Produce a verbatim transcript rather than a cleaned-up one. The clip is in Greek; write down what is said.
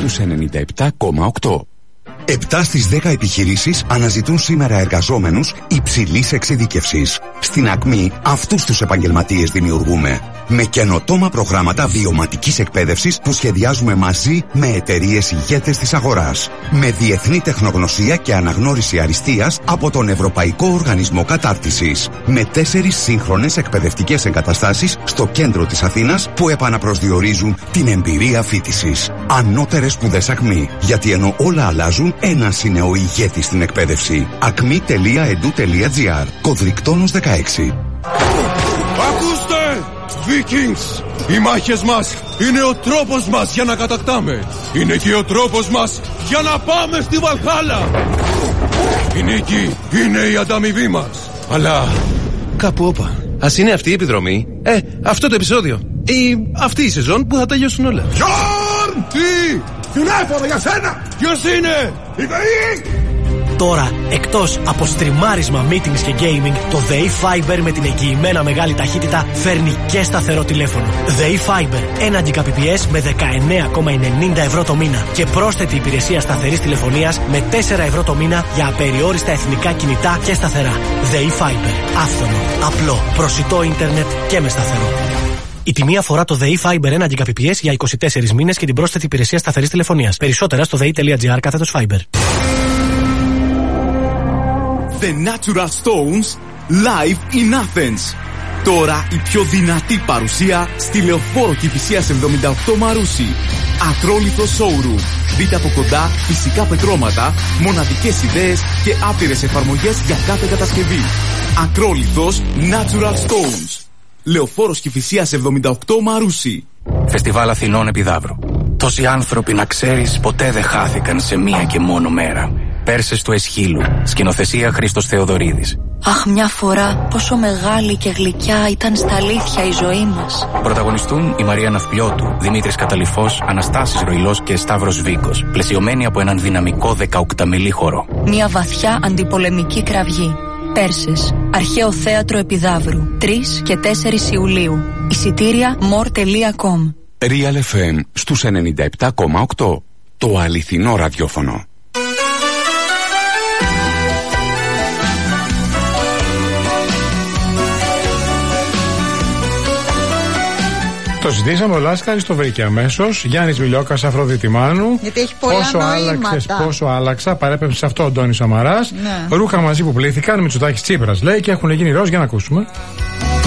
στους ενενήντα επτά κόμμα οκτώ. επτά στις δέκα επιχειρήσεις αναζητούν σήμερα εργαζόμενους υψηλής εξειδίκευσης. Στην Ακμή αυτούς τους επαγγελματίες δημιουργούμε. Με καινοτόμα προγράμματα βιωματικής εκπαίδευσης που σχεδιάζουμε μαζί με εταιρείες ηγέτες της αγοράς. Με διεθνή τεχνογνωσία και αναγνώριση αριστείας από τον Ευρωπαϊκό Οργανισμό Κατάρτισης. Με τέσσερις σύγχρονες εκπαιδευτικές εγκαταστάσεις στο κέντρο της Αθήνας που επαναπροσδιορίζουν την εμπειρία φοιτησης. Ανώτερες σπουδές Ακμή. Γιατί ενώ όλα αλλάζουν, ένας είναι ο ηγέτης στην εκπαίδευση. ακμή τελεία ed τελεία gr. Κωδρικτόνος δεκαέξι. Ακούστε! Vikings! Οι μάχες μας είναι ο τρόπος μας για να κατακτάμε. Είναι και ο τρόπος μας για να πάμε στη Βαλχάλα. Η νίκη είναι η ανταμοιβή μας. Αλλά κάπου όπα. Ας είναι αυτή η επιδρομή, ε, αυτό το επεισόδιο ή αυτή η σεζόν που θα τελειώσουν όλα. Γιόρν! Τι! Τηλέφωνο για σένα! Ποιος είναι? Η ΔΕΗ! Τώρα, εκτός από στριμάρισμα, meetings και gaming, το ΔΕΗ Fiber με την εγγυημένα μεγάλη ταχύτητα φέρνει και σταθερό τηλέφωνο. ΔΕΗ Fiber, ένα Gbps με δεκαεννέα κόμμα ενενήντα ευρώ το μήνα και πρόσθετη υπηρεσία σταθερής τηλεφωνίας με τέσσερα ευρώ το μήνα για απεριόριστα εθνικά κινητά και σταθερά. ΔΕΗ Fiber, άφθονο, απλό, προσιτό ίντερνετ και με σταθερό. Η τιμή αφορά το ΔΕΗ Fiber ένα Gbps για είκοσι τέσσερις μήνες και την πρόσθετη υπηρεσία σταθερής τηλεφωνίας. Περισσότερα στο δei.gr κάθετος Fiber. The Natural Stones live in Athens. Τώρα η πιο δυνατή παρουσία στη Λεωφόρο Κηφισίας εβδομήντα οκτώ Μαρούσι. Ατρόλιθο showroom. Δείτε από κοντά φυσικά πετρώματα, μοναδικές ιδέες και άπειρες εφαρμογές για κάθε κατασκευή. Ατρόλιθος Natural Stones. Λεωφόρος Κηφισίας εβδομήντα οκτώ Μαρούσι. Φεστιβάλ Αθηνών Επιδαύρου. Τόσοι άνθρωποι να ξέρεις ποτέ δεν χάθηκαν σε μία και μόνο μέρα. Πέρσες του Εσχύλου. Σκηνοθεσία Χρήστος Θεοδωρίδης. Αχ, μια φορά πόσο μεγάλη και γλυκιά ήταν στα αλήθεια η ζωή μας. Πρωταγωνιστούν η Μαρία Ναυπλιώτου, Δημήτρης Καταλυφός, Αναστάσης Ροϊλός και Σταύρος Βίκος. Πλαισιωμένοι από έναν δυναμικό δεκαοκταμελή χορό. Μια βαθιά αντιπολεμική κραυγή. Πέρσες. Αρχαίο θέατρο Επιδαύρου. τρεις και τέσσερις Ιουλίου. Εισιτήρια more τελεία com. Real εφ εμ στους ενενήντα επτά κόμμα οκτώ. Το αληθινό ραδιόφωνο. Το ζητήσαμε, ο Λάσκαρης το βρήκε αμέσως. Γιάννης Μιλιόκας, Αφροδίτη Μάνου. Γιατί έχει πολλά πόσο άλλαξες, πόσο άλλαξα. Παρέπεμψε σε αυτό ο Αντώνης Σαμαράς. Ναι. Ρούχα μαζί που πλήθηκαν, Μητσοτάκης Τσίπρας λέει και έχουν γίνει ροζ, για να ακούσουμε.